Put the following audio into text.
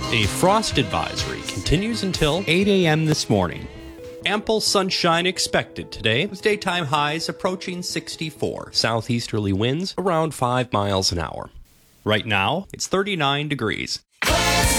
A frost advisory continues until 8 a.m. this morning. Ample sunshine expected today, with daytime highs approaching 64. Southeasterly winds around 5 miles an hour. Right now, it's 39 degrees.